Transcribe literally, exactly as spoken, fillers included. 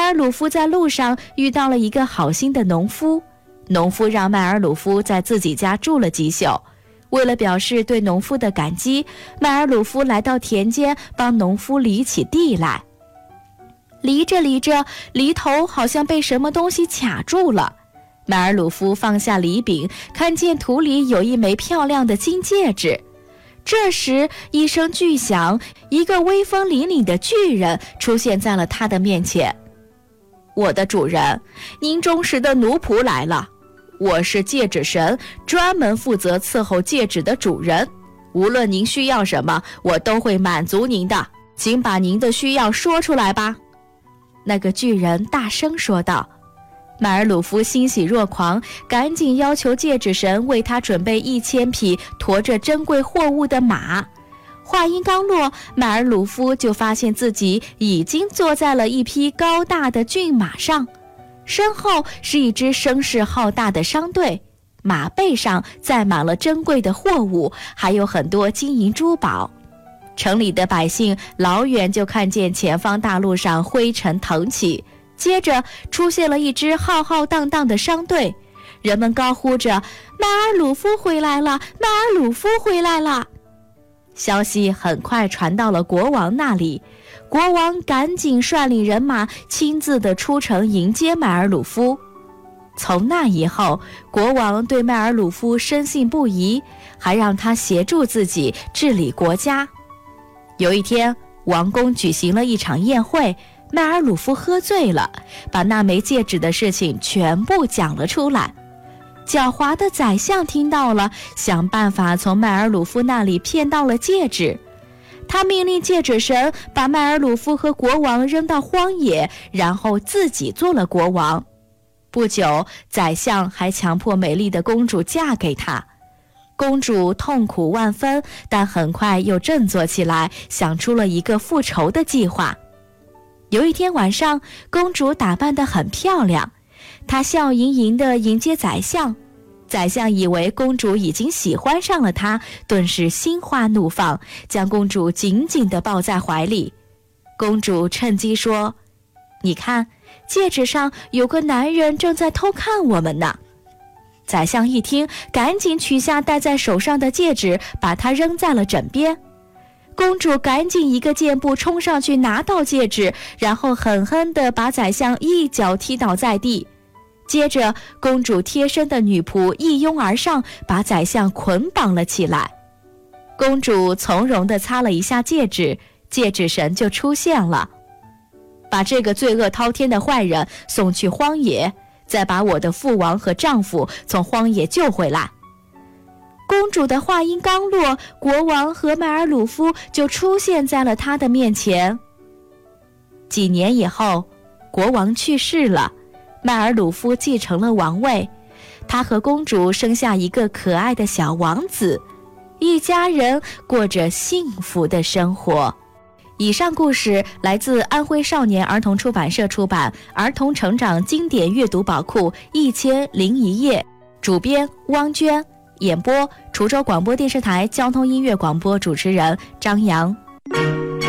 尔鲁夫在路上遇到了一个好心的农夫，农夫让迈尔鲁夫在自己家住了几宿。为了表示对农夫的感激，迈尔鲁夫来到田间帮农夫犁起地来。犁着犁着，犁头好像被什么东西卡住了。迈尔鲁夫放下犁柄，看见土里有一枚漂亮的金戒指。这时一声巨响，一个威风凛凛的巨人出现在了他的面前。我的主人，您忠实的奴仆来了。我是戒指神，专门负责伺候戒指的主人。无论您需要什么，我都会满足您的，请把您的需要说出来吧。那个巨人大声说道。迈尔鲁夫欣喜若狂，赶紧要求戒指神为他准备一千匹驮着珍贵货物的马。话音刚落，迈尔鲁夫就发现自己已经坐在了一匹高大的骏马上，身后是一支声势浩大的商队，马背上载满了珍贵的货物，还有很多金银珠宝。城里的百姓老远就看见前方大路上灰尘腾起，接着出现了一支浩浩荡荡的商队，人们高呼着：迈尔鲁夫回来了，迈尔鲁夫回来了。消息很快传到了国王那里，国王赶紧率领人马亲自的出城迎接迈尔鲁夫。从那以后，国王对迈尔鲁夫深信不疑，还让他协助自己治理国家。有一天，王宫举行了一场宴会，迈尔鲁夫喝醉了，把那枚戒指的事情全部讲了出来。狡猾的宰相听到了，想办法从迈尔鲁夫那里骗到了戒指。他命令戒指神把迈尔鲁夫和国王扔到荒野，然后自己做了国王。不久，宰相还强迫美丽的公主嫁给他。公主痛苦万分，但很快又振作起来，想出了一个复仇的计划。有一天晚上，公主打扮得很漂亮，她笑盈盈地迎接宰相。宰相以为公主已经喜欢上了她，顿时心花怒放，将公主紧紧地抱在怀里。公主趁机说：你看，戒指上有个男人正在偷看我们呢。宰相一听，赶紧取下戴在手上的戒指，把它扔在了枕边。公主赶紧一个箭步冲上去拿到戒指，然后狠狠地把宰相一脚踢倒在地。接着，公主贴身的女仆一拥而上，把宰相捆绑了起来。公主从容地擦了一下戒指，戒指神就出现了。把这个罪恶滔天的坏人送去荒野，再把我的父王和丈夫从荒野救回来。公主的话音刚落，国王和迈尔鲁夫就出现在了她的面前。几年以后，国王去世了，迈尔鲁夫继承了王位，他和公主生下一个可爱的小王子，一家人过着幸福的生活。以上故事来自安徽少年儿童出版社出版《儿童成长经典阅读宝库一千零一夜》，主编汪娟，演播滁州广播电视台交通音乐广播主持人张扬。